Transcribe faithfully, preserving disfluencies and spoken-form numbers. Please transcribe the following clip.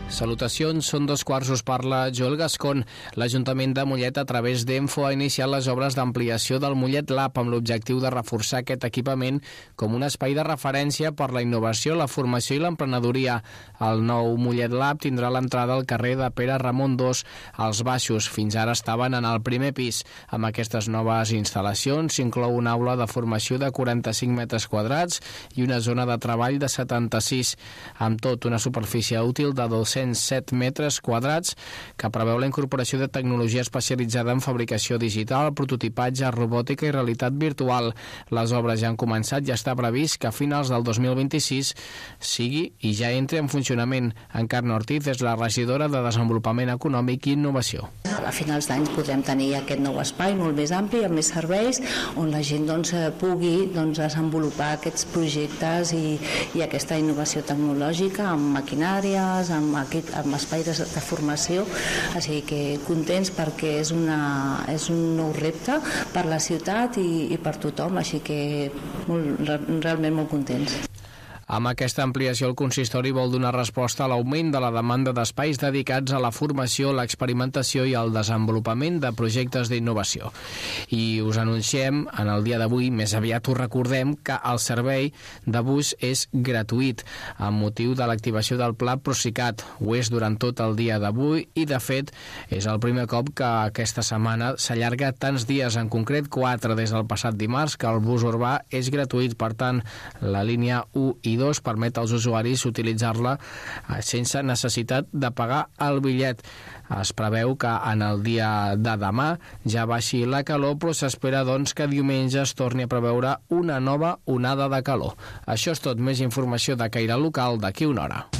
Salutacions, són dos quarts, us parla Joel Gascon. L'Ajuntament de Mollet, a través d'Enfo, ha iniciat les obres d'ampliació del Mollet Lab amb l'objectiu de reforçar aquest equipament com un espai de referència per la innovació, la formació i l'emprenedoria. El nou Mollet Lab tindrà l'entrada al carrer de Pere Ramon dos, als baixos. Fins ara estaven en el primer pis. Amb aquestes noves instal·lacions s'inclou una aula de formació de quaranta-cinc metres quadrats i una zona de treball de setanta-sis, amb tot una superfície útil de dos-cents set metres quadrats, que preveu la incorporació de tecnologia especialitzada en fabricació digital, prototipatge, robòtica i realitat virtual. Les obres ja han començat i està previst que a finals del dos mil vint-i-sis sigui i ja entri en funcionament. Encarna Ortiz és la regidora de Desenvolupament Econòmic i Innovació. A finals d'any podrem tenir aquest nou espai molt més ampli, amb més serveis, on la gent doncs, pugui doncs, desenvolupar aquests projectes i, i aquesta innovació tecnològica amb maquinàries, amb amb espais de, de formació, així que contents perquè és, una, és un nou repte per la ciutat i, i per tothom, així que molt, realment molt contents. Amb aquesta ampliació, el consistori vol donar resposta a l'augment de la demanda d'espais dedicats a la formació, l'experimentació i al desenvolupament de projectes d'innovació. I us anunciem, en el dia d'avui, més aviat us recordem, que el servei de bus és gratuït, amb motiu de l'activació del Pla Procicat. Ho és durant tot el dia d'avui i, de fet, és el primer cop que aquesta setmana s'allarga tants dies, en concret quatre des del passat dimarts, que el bus urbà és gratuït. Per tant, la línia u i dos permet als usuaris utilitzar-la sense necessitat de pagar el bitllet. Es preveu que en el dia de demà ja baixi la calor, però s'espera doncs que diumenge es torni a preveure una nova onada de calor. Això és tot. Més informació de caire local d'aquí una hora.